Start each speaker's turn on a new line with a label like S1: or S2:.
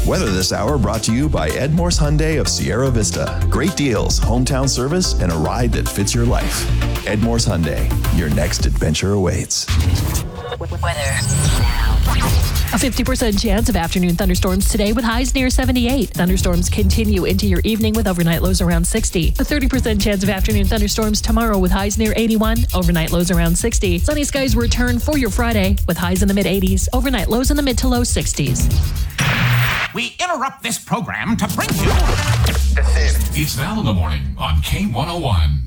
S1: Weather this hour brought to you by Edmore's Hyundai of Sierra Vista. Great deals, hometown service, and a ride that fits your life. Edmore's Hyundai, your next adventure awaits.
S2: Weather now. A 50% chance of afternoon thunderstorms today with highs near 78. Thunderstorms continue into your evening with overnight lows around 60. A 30% chance of afternoon thunderstorms tomorrow with highs near 81. Overnight lows around 60. Sunny skies return for your Friday with highs in the mid-80s. Overnight lows in the mid to low 60s.
S3: We interrupt this program to bring you...
S4: It's Val in the morning on K101.